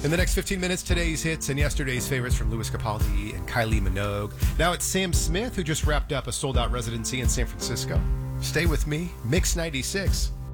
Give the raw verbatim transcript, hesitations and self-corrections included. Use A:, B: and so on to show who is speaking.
A: In the next fifteen minutes, today's hits and yesterday's favorites from Louis Capaldi and Kylie Minogue. Now it's Sam Smith, who just wrapped up a sold-out residency in San Francisco. Stay with me, Mix ninety-six.